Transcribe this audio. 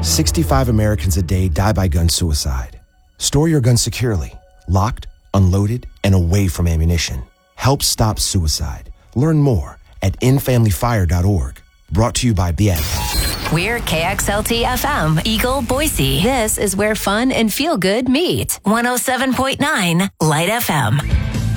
65 Americans a day die by gun suicide. Store your gun securely, locked, unloaded, and away from ammunition. Help stop suicide. Learn more at endfamilyfire.org. Brought to you by the Ad Council. We're KXLT FM, Eagle, Boise. This is where fun and feel good meet. 107.9 Light FM.